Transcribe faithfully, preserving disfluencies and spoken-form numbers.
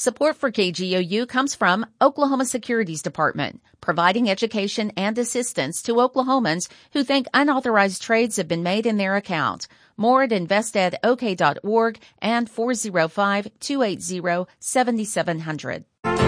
Support for K G O U comes from Oklahoma Securities Department, providing education and assistance to Oklahomans who think unauthorized trades have been made in their account. More at invest ed o k dot org and four oh five, two eight zero, seven seven zero zero.